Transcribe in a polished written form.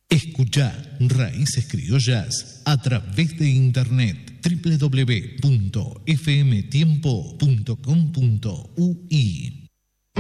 Escuchá Raíces Criollas a través de internet www.fmtiempo.com.ui